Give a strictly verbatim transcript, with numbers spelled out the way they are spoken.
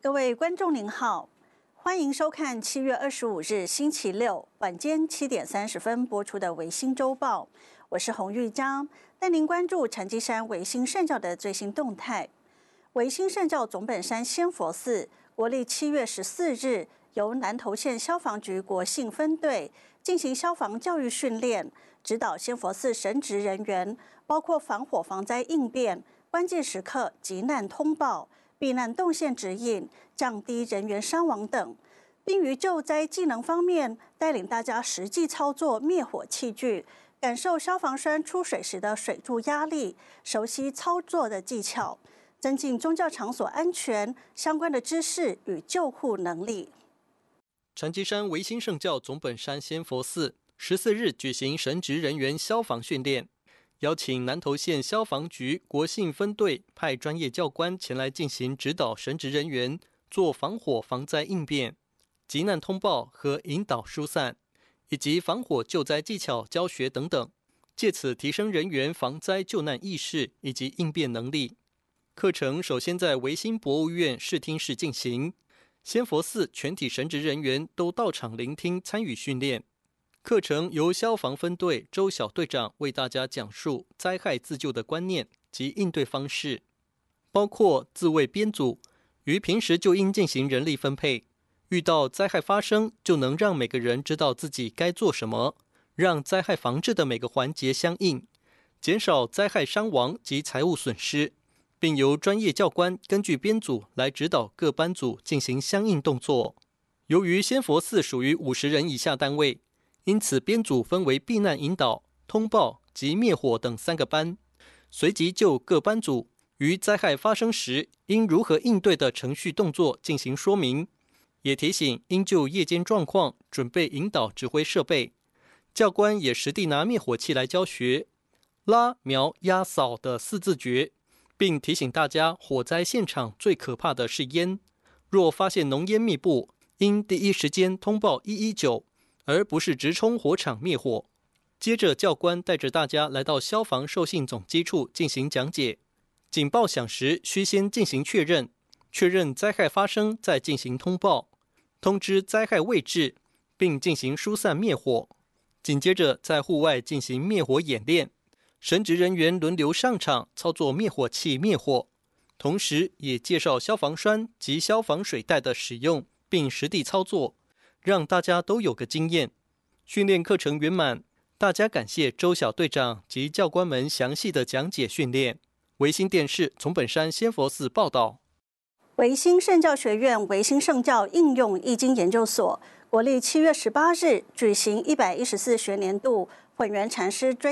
各位观众您好，欢迎收看七月二十五日星期六晚间七点三十分播出的《维新周报》，我是洪玉章，带您关注成吉山维新圣教的最新动态。维新圣教总本山仙佛寺国历七月十四日，由南投县消防局国信分队进行消防教育训练，指导仙佛寺神职人员，包括防火防灾应变、关键时刻急难通报、避难动线指引、降低人员伤亡等，并于救灾技能方面带领大家实际操作灭火器具，感受消防栓出水时的水柱压力，熟悉操作的技巧，增进宗教场所安全相关的知识与救护能力。 成吉山维新圣教总本山仙佛寺十四日举行神职人员消防训练，邀请南投县消防局国信分队派专业教官前来进行指导神职人员做防火防灾应变、急难通报和引导疏散，以及防火救灾技巧教学等等，借此提升人员防灾救难意识以及应变能力。课程首先在维新博物院视听室进行，仙佛寺全体神职人员都到场聆听参与训练。课程由消防分队周小队长为大家讲述灾害自救的观念及应对方式，包括自卫编组，于平时就应进行人力分配，遇到灾害发生就能让每个人知道自己该做什么，让灾害防治的每个环节相应，减少灾害伤亡及财物损失，并由专业教官根据编组来指导各班组进行相应动作。由于仙佛寺属于五十人以下单位，因此编组分为避难引导、通报及灭火等三个班，随即就各班组于灾害发生时应如何应对的程序动作进行说明，也提醒应就夜间状况准备引导指挥设备。教官也实地拿灭火器来教学拉、瞄、压、扫的四字诀，并提醒大家火灾现场最可怕的是烟，若发现浓烟密布，应第一时间通报一一九，而不是直冲火场灭火。接着教官带着大家来到消防受信总机处进行讲解，警报响时需先进行确认，确认灾害发生再进行通报，通知灾害位置，并进行疏散灭火。紧接着在户外进行灭火演练，神职人员轮流上场操作灭火器灭火，同时也介绍消防栓及消防水带的使用，并实地操作，让大家都有个经验。训练课程圆满，大家感谢周小队长及教官们详细的讲解训练。维新电视从本山仙佛寺报道。 维新圣教学院维新圣教应用易经研究所国历七月十八日举行一百一十四学年度混元禅师追